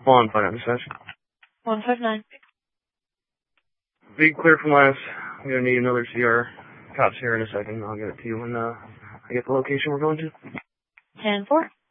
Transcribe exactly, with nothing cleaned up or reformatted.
One five nine dispatch. One five nine. Be clear from last. I'm gonna need another C R. Cops here in a second. I'll get it to you when uh, I get the location we're going to. Ten four.